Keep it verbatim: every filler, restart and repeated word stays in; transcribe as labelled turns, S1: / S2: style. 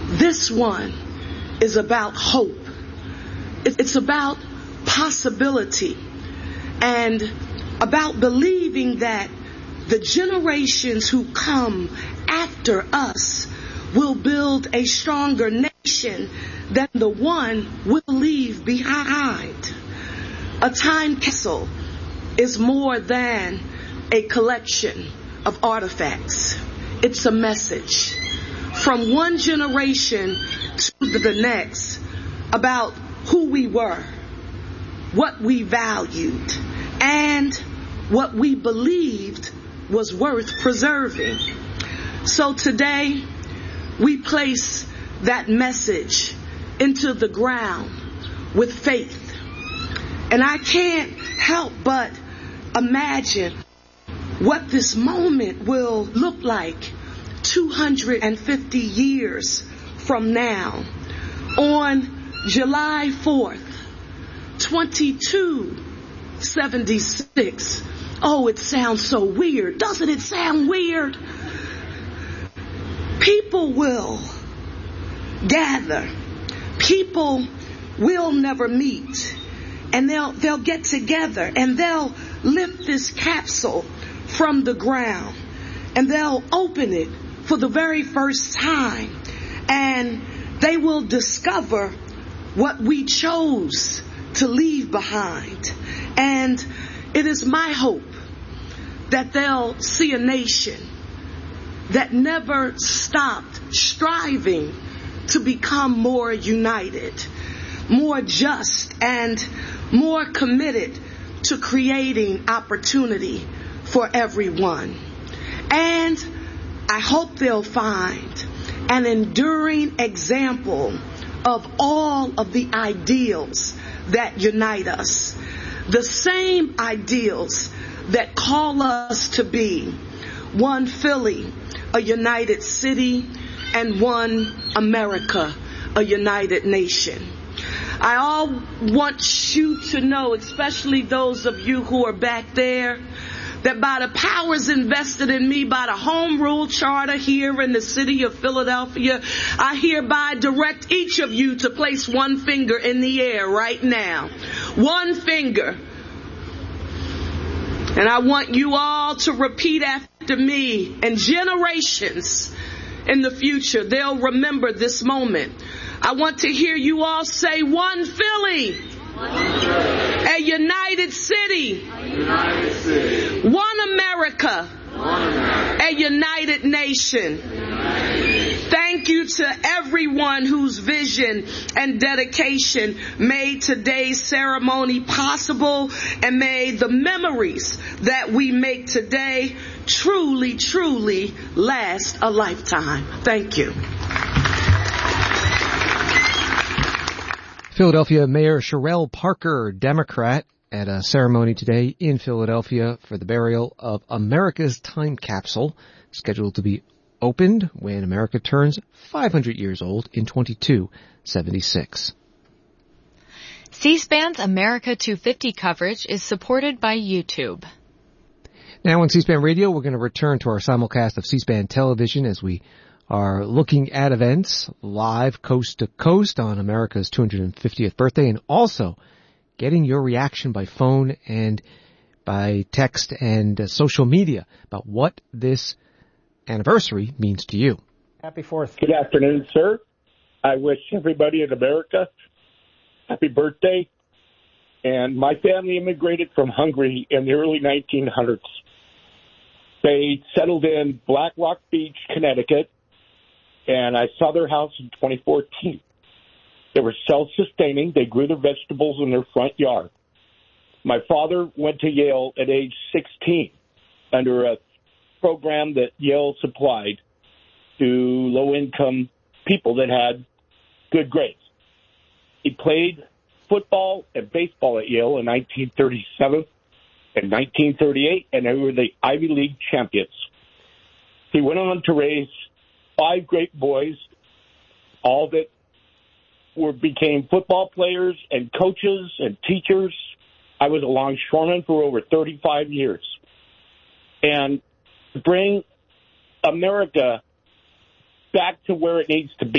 S1: This one is about hope. It's about possibility and about believing that the generations who come after us will build a stronger nation than the one we'll leave behind. A time capsule is more than a collection of artifacts. It's a message from one generation to the next about who we were, what we valued, and what we believed was worth preserving. So today, we place that message into the ground with faith. And I can't help but imagine what this moment will look like two hundred fifty years from now. On July fourth, twenty-two seventy-six. Oh, it sounds so weird. Doesn't it sound weird? People will gather. People will never meet. And they'll they'll get together and they'll lift this capsule from the ground and they'll open it for the very first time. And they will discover what we chose to leave behind. And it is my hope that they'll see a nation that never stopped striving to become more united, more just, and more committed to creating opportunity for everyone. And I hope they'll find an enduring example of all of the ideals that unite us, the same ideals that call us to be one Philly, a united city, and one America, a united nation. I all want you to know, especially those of you who are back there, that by the powers invested in me by the Home Rule Charter here in the city of Philadelphia, I hereby direct each of you to place one finger in the air right now. One finger. And I want you all to repeat after me, and generations in the future, they'll remember this moment. I want to hear you all say, one Philly, one a united city, a united city. One America, one America. A united nation. United. Thank you to everyone whose vision and dedication made today's ceremony possible and made the memories that we make today truly, truly last a lifetime. Thank you.
S2: Philadelphia Mayor Cherelle Parker, Democrat, at a ceremony today in Philadelphia for the burial of America's time capsule, scheduled to be opened when America turns five hundred years old in twenty-two seventy-six.
S3: C-SPAN's America two fifty coverage is supported by YouTube.
S2: Now on C-SPAN Radio, we're going to return to our simulcast of C-SPAN television as we are looking at events live coast to coast on America's two hundred fiftieth birthday, and also getting your reaction by phone and by text and uh, social media about what this anniversary means to you.
S4: Happy Fourth.
S5: Good afternoon, sir. I wish everybody in America happy birthday. And my family immigrated from Hungary in the early nineteen hundreds. They settled in Black Rock Beach, Connecticut, and I saw their house in twenty fourteen. They were self-sustaining. They grew their vegetables in their front yard. My father went to Yale at age sixteen under a program that Yale supplied to low-income people that had good grades. He played football and baseball at Yale in nineteen thirty-seven and nineteen thirty-eight, and they were the Ivy League champions. He went on to raise five great boys, all that were became football players and coaches and teachers. I was a longshoreman for over thirty-five years. And to bring America back to where it needs to be.